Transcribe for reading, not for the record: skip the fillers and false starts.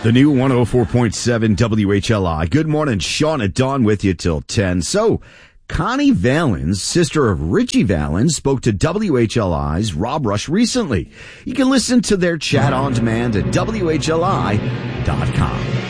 The new 104.7 WHLI. Good morning, Sean at Dawn with you till 10. So, Connie Valens, sister of Richie Valens, spoke to WHLI's Rob Rush recently. You can listen to their chat on demand at WHLI.com.